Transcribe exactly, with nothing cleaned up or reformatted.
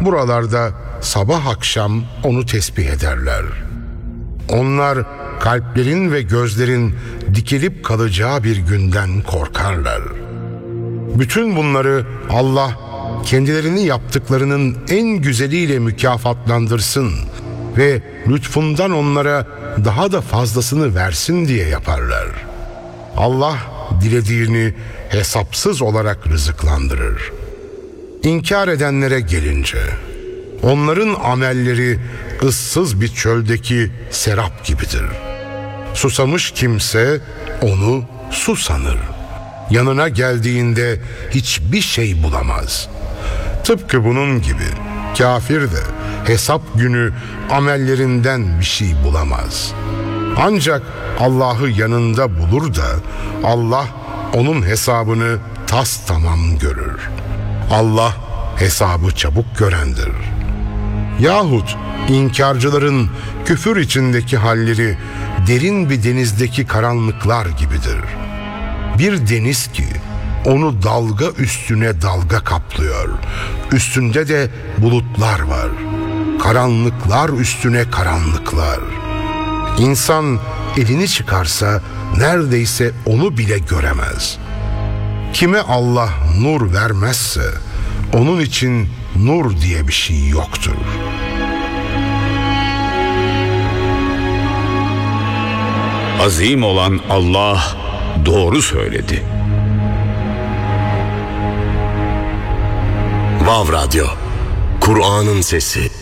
buralarda sabah akşam onu tesbih ederler. Onlar kalplerin ve gözlerin dikilip kalacağı bir günden korkarlar. Bütün bunları Allah kendilerini yaptıklarının en güzeliyle mükafatlandırsın ve lütfundan onlara daha da fazlasını versin diye yaparlar. Allah dilediğini hesapsız olarak rızıklandırır. İnkar edenlere gelince, onların amelleri ıssız bir çöldeki serap gibidir. Susamış kimse onu su sanır. Yanına geldiğinde hiçbir şey bulamaz. Tıpkı bunun gibi kafir de hesap günü amellerinden bir şey bulamaz. Ancak Allah'ı yanında bulur da Allah onun hesabını tas tamam görür. Allah hesabı çabuk görendir. Yahut inkarcıların küfür içindeki halleri derin bir denizdeki karanlıklar gibidir. Bir deniz ki onu dalga üstüne dalga kaplıyor. Üstünde de bulutlar var. Karanlıklar üstüne karanlıklar. İnsan elini çıkarsa neredeyse onu bile göremez. Kime Allah nur vermezse onun için nur diye bir şey yoktur. Azim olan Allah doğru söyledi. Vav Radyo, Kur'an'ın sesi.